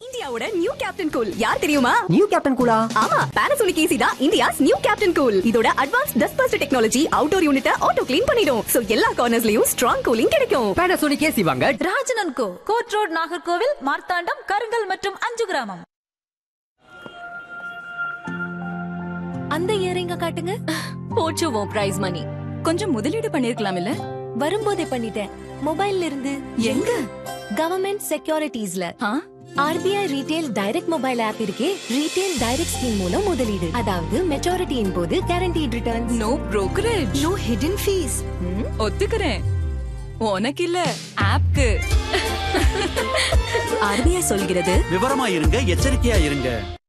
இந்தியாவோட new captain cool யார் தெரியுமா? நியூ கேப்டன் கூலா? ஆமா, Panasonic AC தான் இந்தியாஸ் நியூ கேப்டன் கூல். இதோட advanced dust first technology outdoor யூனிட்ட auto clean பண்ணிடும். சோ எல்லா கார்னர்ஸ்லயும் ஸ்ட்ராங் கூலிங் கிடைக்கும். Panasonic AC வாங்க. ராஜனன் கோ, கோட் ரோட், நாகர்கோவில், மார்த்தாண்டம், கருங்கல் மற்றும் அஞ்சு கிராமம். அந்த இயரிங்க காட்டுங்க. போச்சுவோம் பிரைஸ் மணி. கொஞ்சம் முதலீடு பண்ணிருக்கலாம் இல்ல? வரும்போதே பண்ணிட்டேன். மொபைல்ல இருந்து. எங்க? Government செக்யூரிட்டிஸ்ல. RBI retail direct mobile app இருக்கே, ரீட்டைல் டைரக்ட் ஸ்கீம் மூலம் முதலீடு. அதாவது மெச்சூரிட்டியின் போது guaranteed returns. No brokerage, no hidden fees. ஒத்துக்கிறேன். உனக்கு இல்ல, ஆப்க்கு. RBI சொல்கிறது விவரமா இருங்க, எச்சரிக்கையா இருங்க.